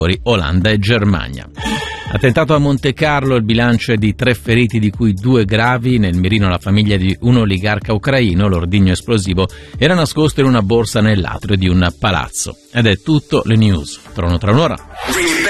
Olanda e Germania. Attentato a Monte Carlo, il bilancio è di 3 feriti, di cui 2 gravi. Nel mirino la famiglia di un oligarca ucraino. L'ordigno esplosivo era nascosto in una borsa nell'atrio di un palazzo. Ed è tutto, le news tornano tra un'ora.